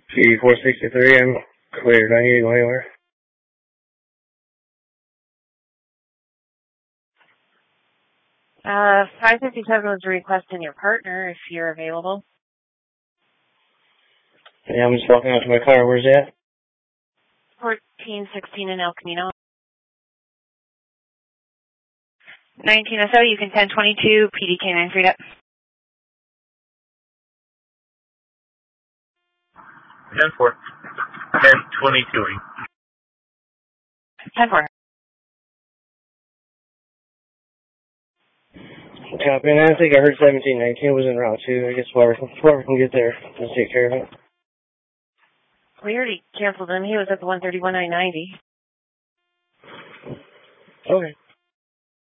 P463, I'm cleared. I need to go anywhere. 557 was requesting your partner if you're available. Yeah, I'm just walking out to my car. Where's it at? 1416 in El Camino. 19SO, you can 1022, PDK9 freed up. 10-4. 10-22. 10-4. Copy, and I think I heard 1719 was en route too. I guess whoever can get there, let's take care of it. We already canceled him. He was at the 131-990. Okay.